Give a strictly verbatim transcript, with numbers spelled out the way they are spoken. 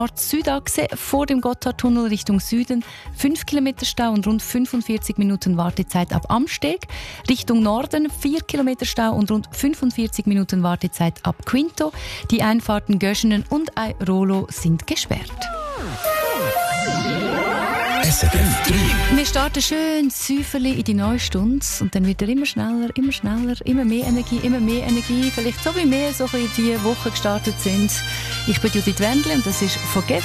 Südachse vor dem Gotthardtunnel Richtung Süden fünf Kilometer Stau und rund fünfundvierzig Minuten Wartezeit ab Amsteg. Richtung Norden vier Kilometer Stau und rund fünfundvierzig Minuten Wartezeit ab Quinto. Die Einfahrten Göschenen und Airolo sind gesperrt. S R F drei. Wir starten schön säuferli in die neue Stunde und dann wird er immer schneller, immer schneller, immer mehr Energie, immer mehr Energie. Vielleicht so wie wir so in diese Woche gestartet sind. Ich bin Judith Wendle und das ist «Forget